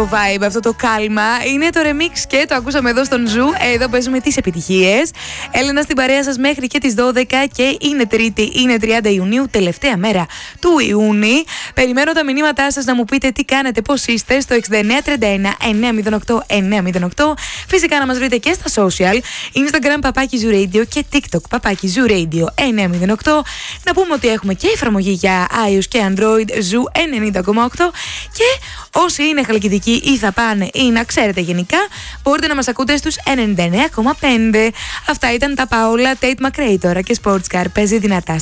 το vibe, αυτό το κάλμα. Είναι το remix και το ακούσαμε εδώ στον Ζου. Εδώ παίζουμε τις επιτυχίες. Έλενα στην παρέα σας μέχρι και τις 12 και είναι Τρίτη, είναι 30 Ιουνίου, τελευταία μέρα του Ιούνιου. Περιμένω τα μηνύματά σας να μου πείτε τι κάνετε, πώς είστε στο 6931 908 908. Φυσικά να μας βρείτε και στα social, Instagram Παπάκι Zoo Radio και TikTok Παπάκι Zoo Radio 908. Να πούμε ότι έχουμε και εφαρμογή για iOS και Android Zoo 90,8 και όσοι είναι χαλκιδικοί ή θα πάνε ή να ξέρετε γενικά, μπορείτε να μας ακούτε στους 99,5. Αυτά ήταν τα Paola Tate McRae τώρα και Sports Car παίζει δυνατά.